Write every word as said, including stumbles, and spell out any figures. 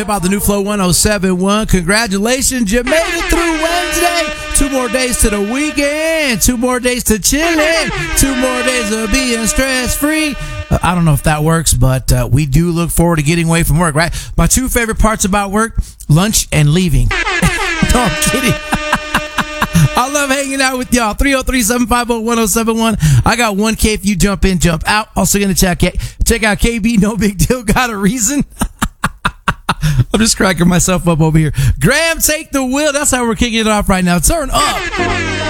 About the new Flow one oh seven point one. Congratulations, you made it through Wednesday. Two more days to the weekend. Two more days to chilling. Two more days of being stress free. Uh, I don't know if that works, but uh, we do look forward to getting away from work, right? My two favorite parts about work, lunch and leaving. No, I'm kidding. I love hanging out with y'all. three oh three, seven five oh, one oh seven one. I got one K if you jump in, jump out. Also going to check it. Check out K B. No big deal. Got a reason. I'm just cracking myself up over here. Graham, take the wheel. That's how we're kicking it off right now. Turn up.